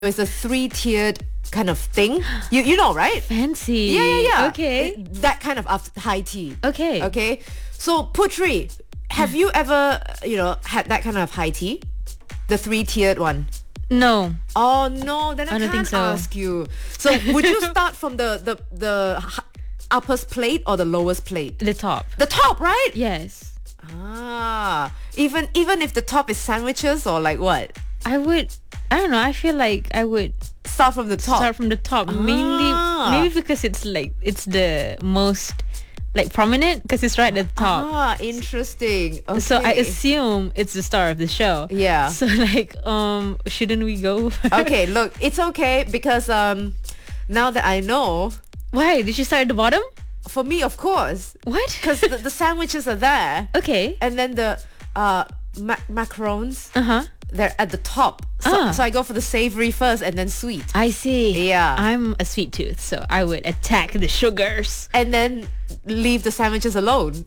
It's a three-tiered kind of thing. You know, right? Fancy. Yeah. Okay. That kind of high tea. Okay. Okay. So Putri, have you ever, had that kind of high tea? The three-tiered one? No. Oh no, then I don't can't think so. ask you. So would you start from the uppest plate or the lowest plate? The top. The top, right? Yes. Ah, even if the top is sandwiches or like what? I don't know. I feel like I would Start from the top. start from the top. Maybe because it's the most like prominent because it's right at the top. Ah, interesting. Okay. So I assume it's the star of the show. Yeah. So like, shouldn't we go? Okay, look, it's okay because now that I know, Why did you start at the bottom? for me, of course, What? because the sandwiches are there, Okay. and then the macarons, Uh-huh. they're at the top. So I go for the savory first and then sweet. I see. Yeah. I'm a sweet tooth, so I would attack the sugars. And then leave the sandwiches alone.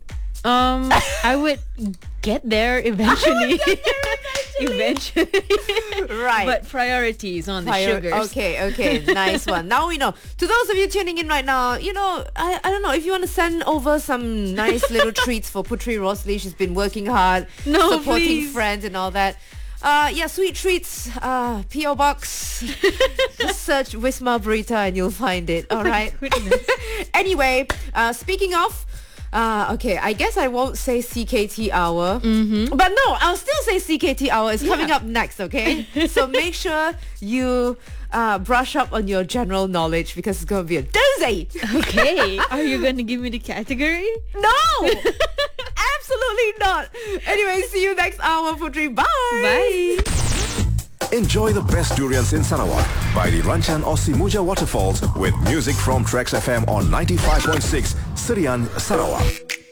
I would get there eventually. Eventually. Right. But priorities on the sugars. Okay, nice one. Now we know. To those of you tuning in right now, I don't know if you want to send over some nice little treats for Putri Rosli. She's been working hard, No, supporting please. friends and all that. Sweet treats, P.O. Box. Just search Wisma Burrito and you'll find it. All right. Goodness. Anyway, speaking of, okay, I guess I won't say CKT hour. Mm-hmm. But no, I'll still say CKT hour. It's coming up next, okay? So make sure you brush up on your general knowledge because it's going to be a doozy. Okay. Are you going to give me the category? No! Absolutely not. Anyway, see you next hour, Putri. Bye. Bye. Enjoy the best durians in Sarawak by the Ranchan Osimuja Waterfalls with music from Trax FM on 95.6 Sirian, Sarawak.